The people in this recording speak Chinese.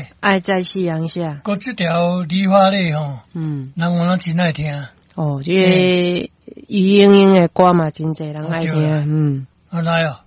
爱在夕阳下。 过这条梨花泪吼，人我真爱听。 哦，这个于莺莺的歌嘛，真侪人爱听。 来哦。